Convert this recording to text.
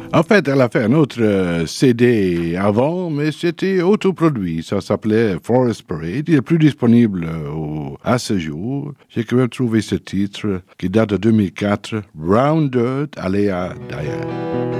En fait, elle a fait un autre CD avant, mais c'était autoproduit. Ça s'appelait Forest Parade. Il est plus disponible à ce jour. J'ai quand même trouvé ce titre qui date de 2004, Round Earth, Alea Daya.